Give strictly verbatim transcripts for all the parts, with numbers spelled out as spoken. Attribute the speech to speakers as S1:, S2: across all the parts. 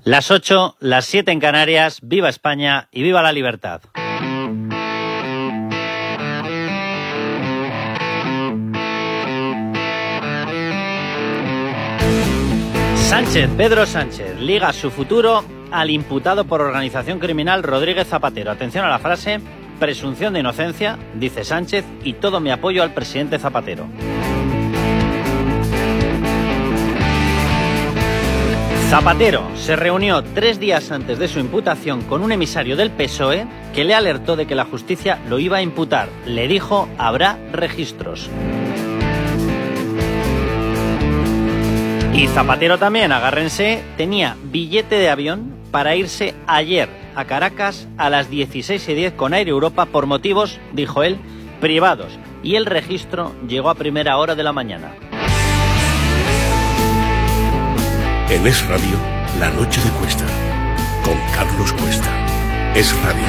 S1: Las ocho, las siete en Canarias, viva España y viva la libertad. Sánchez, Pedro Sánchez, liga su futuro al imputado por organización criminal Rodríguez Zapatero. Atención a la frase, presunción de inocencia, dice Sánchez, y todo mi apoyo al presidente Zapatero. Zapatero se reunió tres días antes de su imputación con un emisario del P S O E que le alertó de que la justicia lo iba a imputar. Le dijo, habrá registros. Y Zapatero también, agárrense, tenía billete de avión para irse ayer a Caracas a las dieciséis y diez con Air Europa por motivos, dijo él, privados. Y el registro llegó a primera hora de la mañana.
S2: En Es Radio, La Noche de Cuesta, con Carlos Cuesta. Es Radio.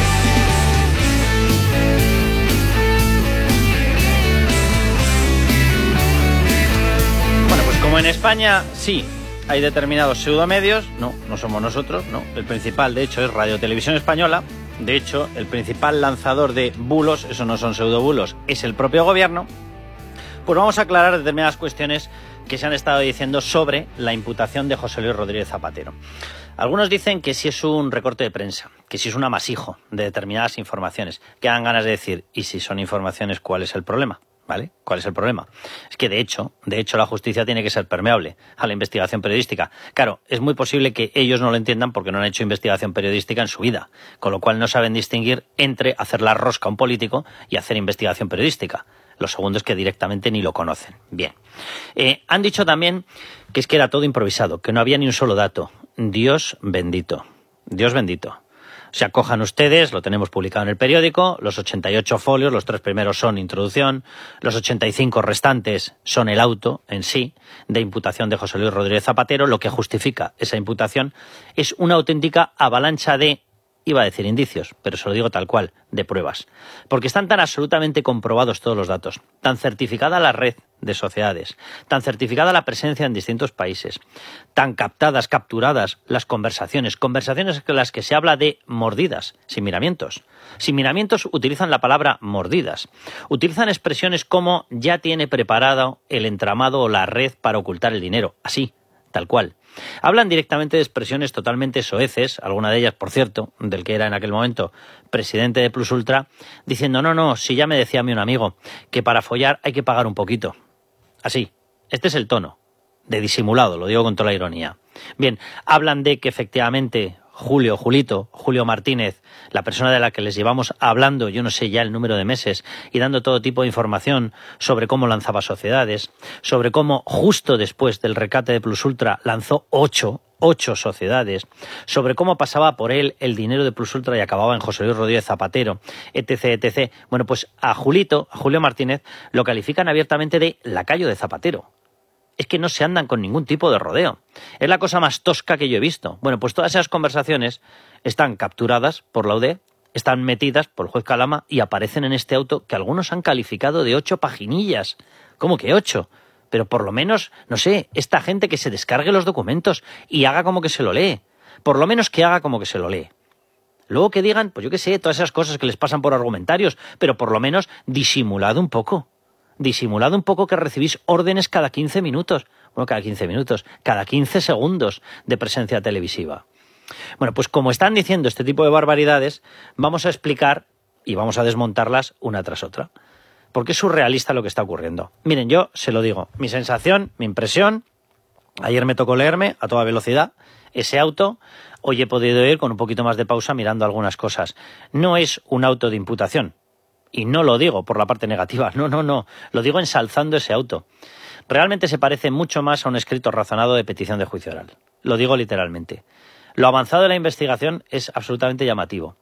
S1: Bueno, pues como en España sí hay determinados pseudomedios, no, no somos nosotros, no. El principal, de hecho, es Radio Televisión Española. De hecho, el principal lanzador de bulos, eso no son pseudobulos, es el propio gobierno. Pues vamos a aclarar determinadas cuestiones que se han estado diciendo sobre la imputación de José Luis Rodríguez Zapatero. Algunos dicen que si es un recorte de prensa, que si es un amasijo de determinadas informaciones, que dan ganas de decir, y si son informaciones, ¿cuál es el problema? ¿Vale? ¿Cuál es el problema? Es que de hecho, de hecho la justicia tiene que ser permeable a la investigación periodística. Claro, es muy posible que ellos no lo entiendan porque no han hecho investigación periodística en su vida, con lo cual no saben distinguir entre hacer la rosca a un político y hacer investigación periodística. Lo segundo es que directamente ni lo conocen. Bien. Eh, han dicho también que es que era todo improvisado, que no había ni un solo dato. Dios bendito. Dios bendito. O sea, cojan ustedes, lo tenemos publicado en el periódico, los ochenta y ocho folios, los tres primeros son introducción, los ochenta y cinco restantes son el auto en sí de imputación de José Luis Rodríguez Zapatero. Lo que justifica esa imputación es una auténtica avalancha de, iba a decir indicios, pero se lo digo tal cual, de pruebas. Porque están tan absolutamente comprobados todos los datos, tan certificada la red de sociedades, tan certificada la presencia en distintos países, tan captadas, capturadas las conversaciones, conversaciones en las que se habla de mordidas, sin miramientos. Sin miramientos utilizan la palabra mordidas, utilizan expresiones como ya tiene preparado el entramado o la red para ocultar el dinero, así, tal cual. Hablan directamente de expresiones totalmente soeces, alguna de ellas, por cierto, del que era en aquel momento presidente de Plus Ultra, diciendo, no, no, si ya me decía a mí un amigo que para follar hay que pagar un poquito. Así, este es el tono, de disimulado, lo digo con toda la ironía. Bien, hablan de que efectivamente Julio, Julito, Julio Martínez, la persona de la que les llevamos hablando, yo no sé ya el número de meses, y dando todo tipo de información sobre cómo lanzaba sociedades, sobre cómo justo después del rescate de Plus Ultra lanzó ocho, ocho sociedades, sobre cómo pasaba por él el dinero de Plus Ultra y acababa en José Luis Rodríguez Zapatero, etc, etcétera. Bueno, pues a Julito, a Julio Martínez, lo califican abiertamente de lacayo de Zapatero. Es que no se andan con ningún tipo de rodeo. Es la cosa más tosca que yo he visto. Bueno, pues todas esas conversaciones están capturadas por la U D E, están metidas por el juez Calama y aparecen en este auto que algunos han calificado de ocho paginillas. ¿Cómo que ocho? Pero por lo menos, no sé, esta gente que se descargue los documentos y haga como que se lo lee. Por lo menos que haga como que se lo lee. Luego que digan, pues yo qué sé, todas esas cosas que les pasan por argumentarios, pero por lo menos disimulado un poco. Disimulado un poco que recibís órdenes cada quince minutos, bueno, cada quince minutos, cada quince segundos de presencia televisiva. Bueno, pues como están diciendo este tipo de barbaridades, vamos a explicar y vamos a desmontarlas una tras otra. Porque es surrealista lo que está ocurriendo. Miren, yo se lo digo, mi sensación, mi impresión, ayer me tocó leerme a toda velocidad ese auto, hoy he podido ir con un poquito más de pausa mirando algunas cosas. No es un auto de imputación. Y no lo digo por la parte negativa, no, no, no, lo digo ensalzando ese auto. Realmente se parece mucho más a un escrito razonado de petición de juicio oral. Lo digo literalmente. Lo avanzado de la investigación es absolutamente llamativo.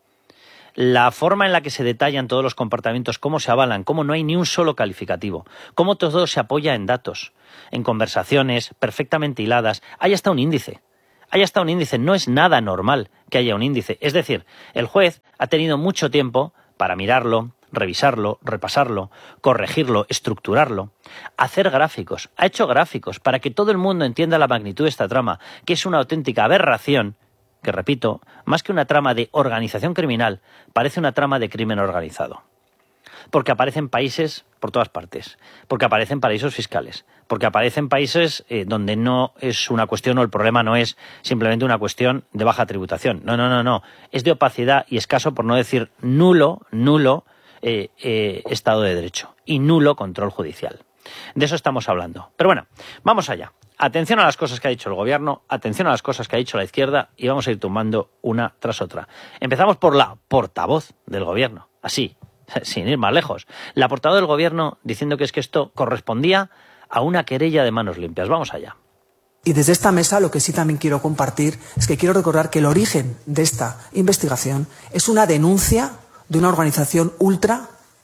S1: La forma en la que se detallan todos los comportamientos, cómo se avalan, cómo no hay ni un solo calificativo, cómo todo se apoya en datos, en conversaciones perfectamente hiladas, hay hasta un índice. Hay hasta un índice, no es nada normal que haya un índice. Es decir, el juez ha tenido mucho tiempo para mirarlo, revisarlo, repasarlo, corregirlo, estructurarlo, hacer gráficos. Ha hecho gráficos para que todo el mundo entienda la magnitud de esta trama, que es una auténtica aberración que repito, más que una trama de organización criminal, parece una trama de crimen organizado. Porque aparecen países por todas partes, porque aparecen paraísos fiscales, porque aparecen países eh, donde no es una cuestión o el problema no es simplemente una cuestión de baja tributación. No, no, no, no. Es de opacidad y escaso, por no decir nulo, nulo eh, eh, Estado de Derecho y nulo control judicial. De eso estamos hablando. Pero bueno, vamos allá. Atención a las cosas que ha dicho el gobierno, atención a las cosas que ha dicho la izquierda y vamos a ir tumbando una tras otra. Empezamos por la portavoz del gobierno, así, sin ir más lejos. La portavoz del gobierno diciendo que es que esto correspondía a una querella de manos limpias. Vamos allá.
S3: Y desde esta mesa lo que sí también quiero compartir es que quiero recordar que el origen de esta investigación es una denuncia de una organización ultra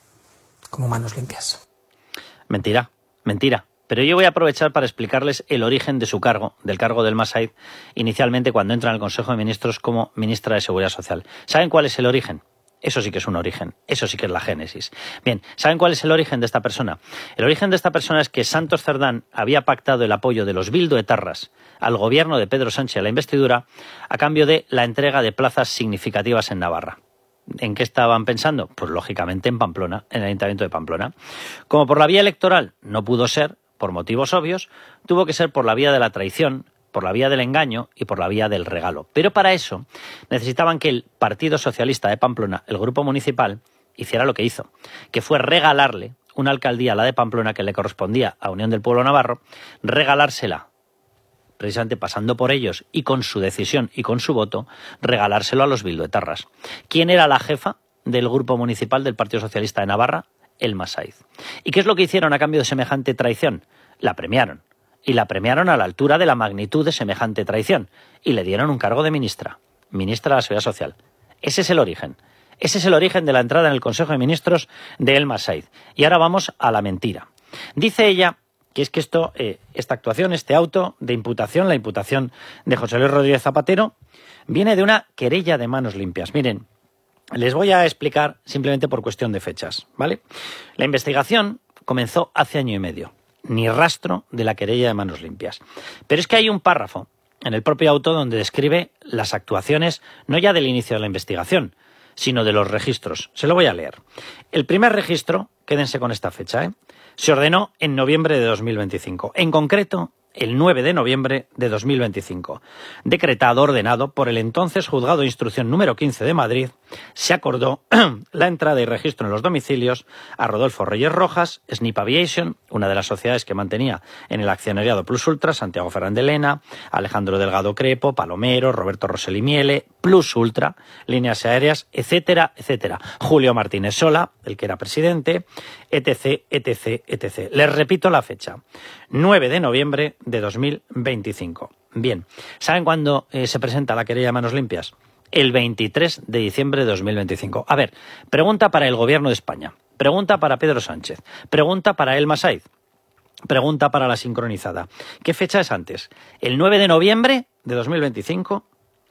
S3: como Manos Limpias.
S1: Mentira, mentira. Pero yo voy a aprovechar para explicarles el origen de su cargo, del cargo del Massaid, inicialmente cuando entra en el Consejo de Ministros como ministra de Seguridad Social. ¿Saben cuál es el origen? Eso sí que es un origen, eso sí que es la génesis. Bien, ¿saben cuál es el origen de esta persona? El origen de esta persona es que Santos Cerdán había pactado el apoyo de los bilduetarras al gobierno de Pedro Sánchez a la investidura a cambio de la entrega de plazas significativas en Navarra. ¿En qué estaban pensando? Pues lógicamente en Pamplona, en el Ayuntamiento de Pamplona. Como por la vía electoral no pudo ser, por motivos obvios, tuvo que ser por la vía de la traición, por la vía del engaño y por la vía del regalo. Pero para eso necesitaban que el Partido Socialista de Pamplona, el grupo municipal, hiciera lo que hizo, que fue regalarle una alcaldía, la de Pamplona, que le correspondía a Unión del Pueblo Navarro, regalársela, precisamente pasando por ellos y con su decisión y con su voto, regalárselo a los bilduetarras. ¿Quién era la jefa del grupo municipal del Partido Socialista de Navarra? El Massaid. ¿Y qué es lo que hicieron a cambio de semejante traición? La premiaron. Y la premiaron a la altura de la magnitud de semejante traición. Y le dieron un cargo de ministra. Ministra de la Seguridad Social. Ese es el origen. Ese es el origen de la entrada en el Consejo de Ministros de El Massaid. Y ahora vamos a la mentira. Dice ella que es que esto, eh, esta actuación, este auto de imputación, la imputación de José Luis Rodríguez Zapatero, viene de una querella de manos limpias. Miren, les voy a explicar simplemente por cuestión de fechas, ¿vale? La investigación comenzó hace año y medio. Ni rastro de la querella de manos limpias. Pero es que hay un párrafo en el propio auto donde describe las actuaciones no ya del inicio de la investigación, sino de los registros. Se lo voy a leer. El primer registro, quédense con esta fecha, ¿eh? Se ordenó en noviembre de dos mil veinticinco. En concreto, el nueve de noviembre de dos mil veinticinco. Decretado, ordenado por el entonces Juzgado de Instrucción número quince de Madrid, se acordó la entrada y registro en los domicilios a Rodolfo Reyes Rojas, Snip Aviation, una de las sociedades que mantenía en el accionariado Plus Ultra, Santiago Fernández Lena, Alejandro Delgado Crepo, Palomero, Roberto Rosell y Miele, Plus Ultra, Líneas Aéreas, etcétera, etcétera. Julio Martínez Sola, el que era presidente, etc, etc, etcétera. Les repito la fecha. nueve de noviembre de dos mil veinticinco. Bien, ¿saben cuándo eh, se presenta la querella de manos limpias? El veintitrés de diciembre de dos mil veinticinco. A ver, pregunta para el Gobierno de España, pregunta para Pedro Sánchez, pregunta para El Massaid, pregunta para la sincronizada. ¿Qué fecha es antes? ¿El nueve de noviembre de dos mil veinticinco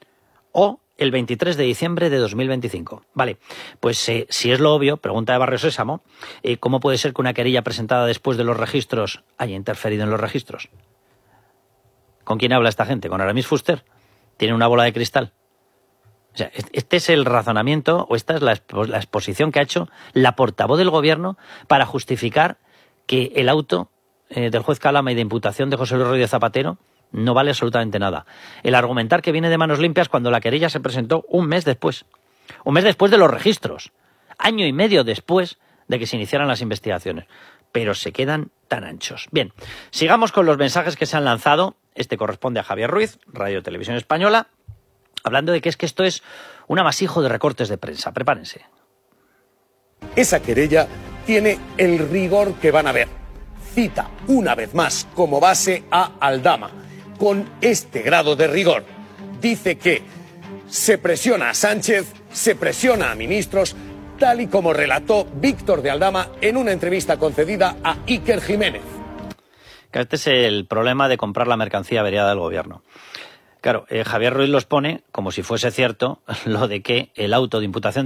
S1: o el veintitrés de diciembre de dos mil veinticinco? Vale, pues eh, si es lo obvio, pregunta de Barrio Sésamo, eh, ¿cómo puede ser que una querella presentada después de los registros haya interferido en los registros? ¿Con quién habla esta gente? ¿Con Aramis Fuster? ¿Tiene una bola de cristal? O sea, este es el razonamiento, o esta es la, expo la exposición que ha hecho la portavoz del Gobierno para justificar que el auto eh, del juez Calama y de imputación de José Luis Rodríguez Zapatero no vale absolutamente nada. El argumentar que viene de manos limpias cuando la querella se presentó un mes después. Un mes después de los registros. Año y medio después de que se iniciaran las investigaciones. Pero se quedan tan anchos. Bien, sigamos con los mensajes que se han lanzado. Este corresponde a Javier Ruiz, Radio Televisión Española, hablando de que es que esto es un amasijo de recortes de prensa. Prepárense.
S4: Esa querella tiene el rigor que van a ver. Cita una vez más como base a Aldama. Con este grado de rigor, dice que se presiona a Sánchez, se presiona a ministros, tal y como relató Víctor de Aldama en una entrevista concedida a Iker Jiménez.
S1: Este es el problema de comprar la mercancía averiada del Gobierno. Claro, eh, Javier Ruiz los pone como si fuese cierto lo de que el auto de imputación